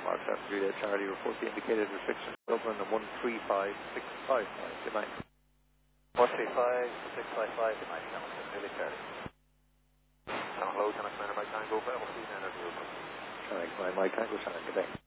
Mark 7 Juliet Charlie, report the indicated restriction Dublin and 135,655. Good night. 135,655, good night, 7 Juliet Charlie. Hello, can I command Mike Tango, Bravo 3 Energy. Mike Tango, good day.